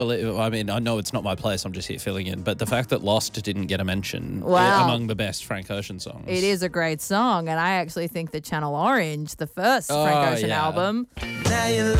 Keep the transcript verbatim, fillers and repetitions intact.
Believe- I mean, I know it's not my place. I'm just here filling in. But the fact that Lost didn't get a mention Wow. among the best Frank Ocean songs. It is a great song, and I actually think that Channel Orange, the first Oh, Frank Ocean yeah. album, Now you